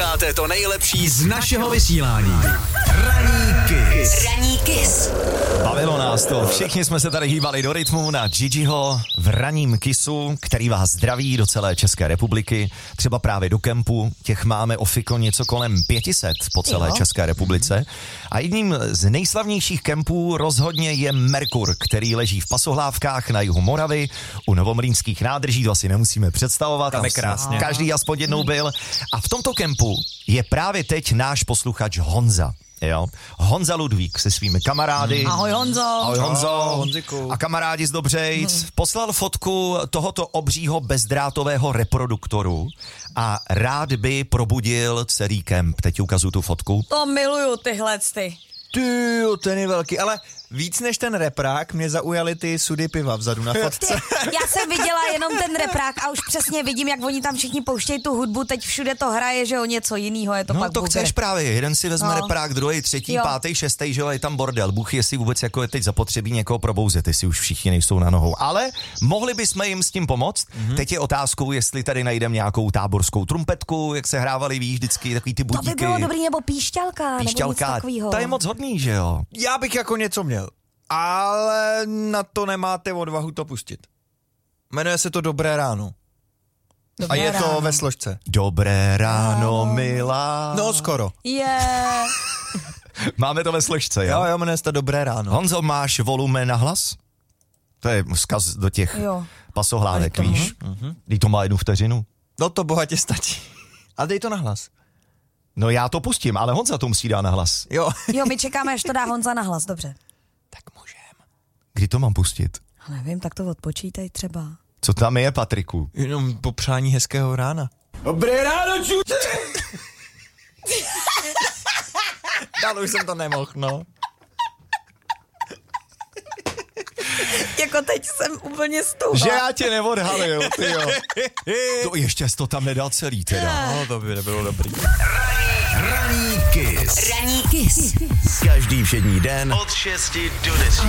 Posloucháte to nejlepší z našeho vysílání. Ranní Kiss. Ranní Kiss. Bavilo nás to. Všichni jsme se tady hýbali do rytmu na Gigiho v ranním Kissu, který vás zdraví do celé České republiky. Třeba právě do kempu. Těch máme ofiko něco kolem 500 po celé České republice. A jedním z nejslavnějších kempů rozhodně je Merkur, který leží v Pasohlávkách na jihu Moravy, u Novomlýnských nádrží, to asi nemusíme představovat. Tam je krásně. Každý aspoň jednou byl. A v tomto kempu je právě teď náš posluchač Honza. Jo. Honza Ludvík se svými kamarády. Ahoj Honzo. Ahoj Honzo. Honziku. A kamarádi z Dobřejc poslal fotku tohoto obřího bezdrátového reproduktoru a rád by probudil celý kemp. Teď ukazuju tu fotku. To miluju tyhle ty. Ty, ten je velký, ale víc než ten reprák mě zaujaly ty sudy piva vzadu na fotce. Já jsem viděla jenom ten reprák a už přesně vidím, jak oni tam všichni pouštějí tu hudbu, teď všude to hraje, že o něco jinýho, je to pak to bubr. chceš právě, jeden si vezme reprák, druhý, třetí, pátý, šestý, že je tam bordel. Bůh jestli vůbec jako je teď zapotřebí někoho probouzet, jestli už všichni nejsou na nohou. Ale mohli bychom jim s tím pomoct. Teď je otázkou, jestli tady najdeme nějakou táborskou trumpetku, jak se hrávali, víš, vždycky takový ty budíky. To by bylo dobrý, nebo píšťalka, nebo něco takovýho. To je moc hodný, že jo? Já bych jako něco měl, ale na to nemáte odvahu to pustit. Jmenuje se to Dobré ráno. Dobré a je ráno. to ve složce. Dobré ráno, milá. No skoro. Máme to ve složce, jo? Jo, jmenuje se to Dobré ráno. Honzo, máš volumen na hlas? To je vzkaz do těch pasohlávek, víš? Dej to má 1 vteřinu. No to bohatě stačí. A dej to na hlas. No já to pustím, ale Honza to musí dát na hlas. Jo. Jo, my čekáme, až to dá Honza na hlas, dobře. Tak můžem. Kdy to mám pustit? Nevím, tak to odpočítej třeba. Co tam je, Patriku? Jenom popřání hezkého rána. Dobré ráno, čuče! Dál už jsem to nemohl, no. Jako teď jsem úplně stouhla. Že já tě neodhalil, ty jo. To ještě jsi to tam nedal celý teda. No, to by nebylo dobrý. Ranní Kiss. Ranní Kiss. Každý všední den od 6 do 10.